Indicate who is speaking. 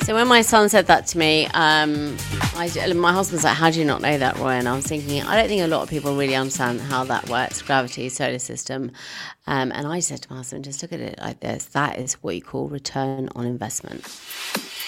Speaker 1: So when my son said that to me, my husband's like, how do you not know that, Roy? And I was thinking, I don't think a lot of people really understand how that works, gravity, solar system. And I said to my husband, just look at it like this. That is what you call return on investment.